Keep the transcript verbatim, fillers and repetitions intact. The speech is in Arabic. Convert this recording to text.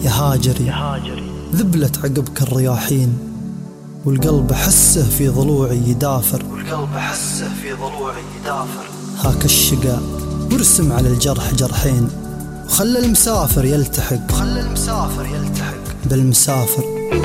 يا هاجري ذبلت عقبك الرياحين، والقلب أحسه في ضلوعي يدافر، والقلب أحسه في ضلوعي يدافر. هاك الشقاء وارسم على الجرح جرحين، وخلى المسافر يلتحق، وخلى المسافر يلتحق بالمسافر.